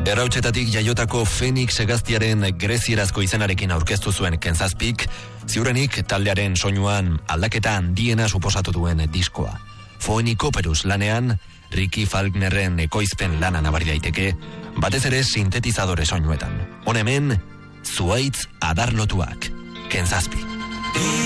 Errautsetatik jaiotako Phoenix hegaztiaren grezierazko izenarekin aurkeztu zuen Ken Zazpik, ziurrenik taldearen soinuan aldaketa handiena suposatu duen diskoa. Phoenix Operus lanean, Ricky Falknerren ekoizpen lana nabari daiteke, batez ere sintetizadore soinuetan. Hon hemen, zuaitz adarlotuak, Ken Zazpi.